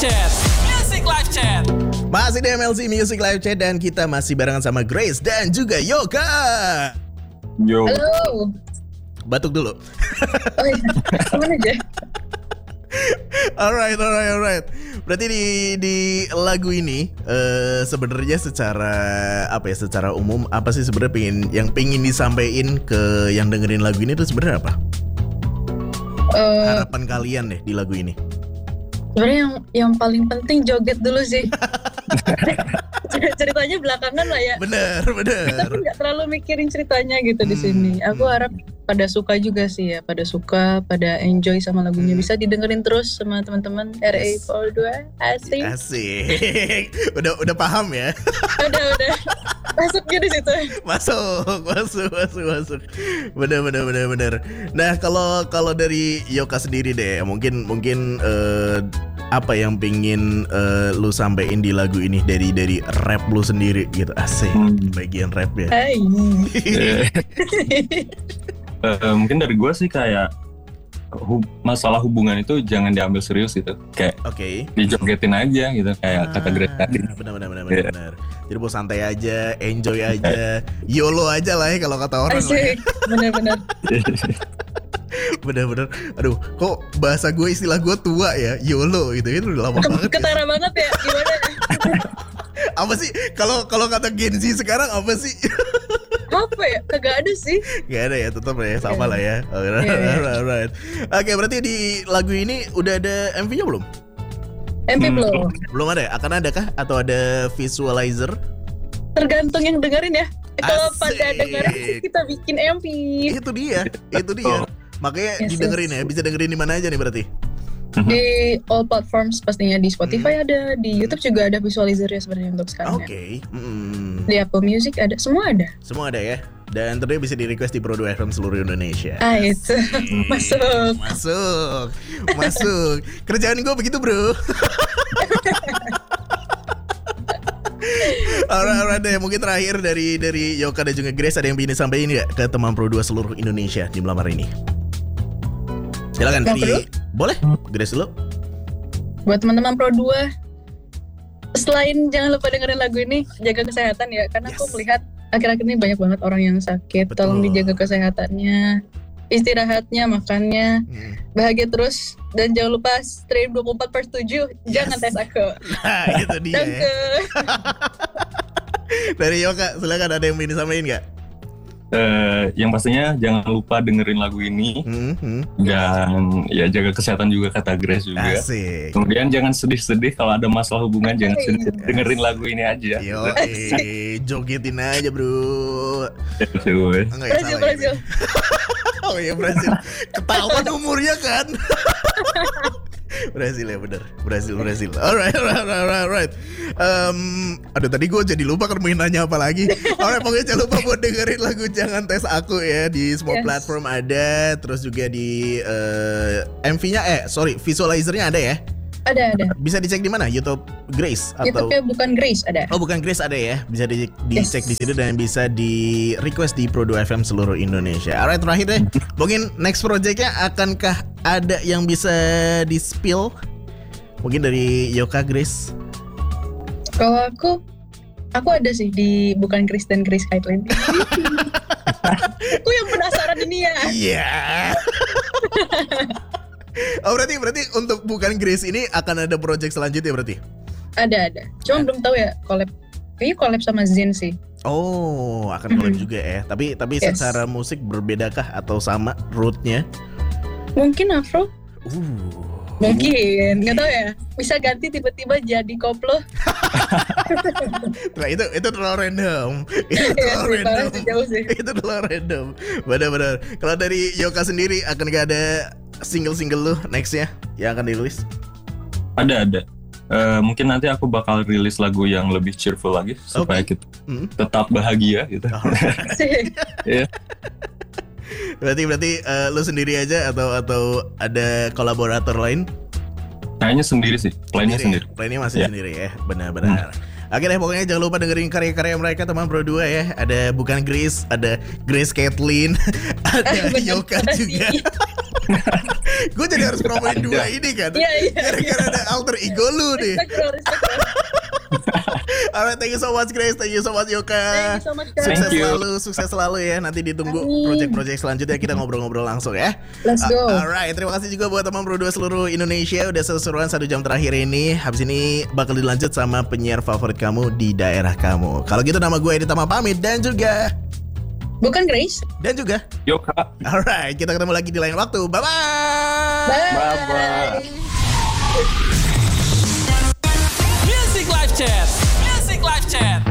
Chat. Music Live Chat. Masih di MLC Music Live Chat dan kita masih barengan sama Grace dan juga Yoka. Yo. Halo. Batuk dulu. Oh iya, aman aja. Alright. Berarti di lagu ini sebenarnya secara umum apa sih sebenarnya yang pengen disampaikan ke yang dengerin lagu ini tuh sebenarnya apa? Harapan kalian deh di lagu ini. Sebenarnya yang paling penting joget dulu sih. Ceritanya belakangan lah ya. Bener. Kita pun nggak terlalu mikirin ceritanya gitu di sini. Aku harap pada suka juga sih ya, pada enjoy sama lagunya. Bisa didengerin terus sama teman-teman RA42. Asik. Udah paham ya? Udah. Masuk gitu di situ. Masuk. Bener. Nah, kalau dari Yoka sendiri deh, mungkin apa yang pingin lu sampein di lagu ini dari rap lu sendiri gitu. Asik, bagian rap ya. Hai. Mungkin dari gue sih kayak masalah hubungan itu jangan diambil serius gitu. Kayak dijogetin aja gitu kayak kata Grace tadi. Benar. Jadi mau santai aja, enjoy aja, YOLO aja lah ya kalau kata orang. Asik, benar. Bener. Aduh, kok bahasa gue, istilah gue tua ya, YOLO gitu. Itu udah lama banget. Ketara banget ya, gimana? Apa sih? Kalau kata Gen Z sekarang apa sih? Apa ya? Kagak ada sih. Gak ada ya, tetap ya, sama lah ya. Alright. Oke, berarti di lagu ini udah ada MV-nya belum? MV belum. Belum ada ya? Akan ada kah? Atau ada visualizer? Tergantung yang dengerin ya. Kalau Asik. pada dengerin sih kita bikin MV. Itu dia. Makanya didengerin ya. Bisa dengerin di mana aja nih berarti? Di all platforms pastinya, di Spotify ada, di YouTube juga ada visualizernya sebenarnya untuk sekarang. Oke. Di Apple Music ada, semua ada. Semua ada ya. Dan tentunya bisa di request di Pro 2 FM seluruh Indonesia. Itu Masuk. Kerjaan gue begitu bro. Alright deh. Mungkin terakhir dari Yoka dan juga Grace, ada yang ingin disampaikan nggak ke teman Pro 2 seluruh Indonesia di malam hari ini? Silakan boleh Grace dulu. Buat teman-teman Pro 2, selain jangan lupa dengerin lagu ini, jaga kesehatan ya, karena aku melihat akhir-akhir ini banyak banget orang yang sakit. Betul. Tolong dijaga kesehatannya, istirahatnya, makannya, bahagia terus, dan jangan lupa stream 24/7. Jangan tes aku. Nah itu dia ya. Dari Yoka, silakan, ada yang ingin disampaikan nggak? Yang pastinya jangan lupa dengerin lagu ini dan ya jaga kesehatan juga kata Grace juga. Asik. Kemudian jangan sedih-sedih kalau ada masalah hubungan, jangan sedih, dengerin lagu ini aja. Jogetin aja bro. Brazil. Oh iya Brazil. Ketahuan umurnya kan. Brazil ya, bener. Brazil. Alright. Aduh tadi gue jadi lupa kan mau nanya apa lagi. Alright, pokoknya jangan lupa buat dengerin lagu Jangan Tes Aku ya. Di semua platform ada. Terus juga di MV-nya visualizernya ada ya. Ada. Bisa dicek di mana? YouTube Grace atau YouTube-nya bukan Grace ada. Oh, bukan Grace ada ya. Bisa dicek di situ dan bisa di request di Pro 2 FM seluruh Indonesia. Alright, terakhir deh. Mungkin next project-nya akankah ada yang bisa di-spill? Mungkin dari Yoka, Grace. Kalau aku ada sih di bukan Grace dan Grace Kiteline. Aku yang penasaran ini ya. Iya. Oh berarti untuk bukan Grace ini akan ada project selanjutnya berarti? Ada. Cuma belum tahu ya kayaknya collab sama Zen sih. Oh, akan collab juga ya. Tapi secara musik berbedakah atau sama rootnya? Mungkin Afro. Mungkin, nggak tahu ya. Bisa ganti tiba-tiba jadi koplo. Nah itu terlalu random. Itu terlalu random. Benar. Kalau dari Yoka sendiri akan gak ada single lu nextnya yang akan dirilis? Ada. Mungkin nanti aku bakal rilis lagu yang lebih cheerful lagi supaya kita tetap bahagia gitu. Yeah. Berarti lu sendiri aja atau ada kolaborator lain? Kayaknya sendiri sih, plannya sendiri. Plannya masih sendiri ya, benar. Oke deh, pokoknya jangan lupa dengerin karya-karya mereka teman Pro 2 ya. Ada bukan Grace, ada Grace Kathleen, ada Yoka juga. Gue jadi harus promoin dua ini kan. Gara-gara ada alter ego lu nih. Respect. Alright, thank you so much Grace, thank you so much Yoka. Thank you so much guys. Sukses selalu ya. Nanti ditunggu project-project selanjutnya, kita ngobrol-ngobrol langsung ya. Let's go. Alright, terima kasih juga buat teman Pro 2 seluruh Indonesia udah seru-seruan 1 jam terakhir ini. Habis ini bakal dilanjut sama penyiar favorit kamu di daerah kamu. Kalau gitu nama gue Editama pamit dan juga bukan Grace dan juga Yoka. Alright, kita ketemu lagi di lain waktu. Bye-bye. Bye-bye. Music Live Chat. Music Live Chat.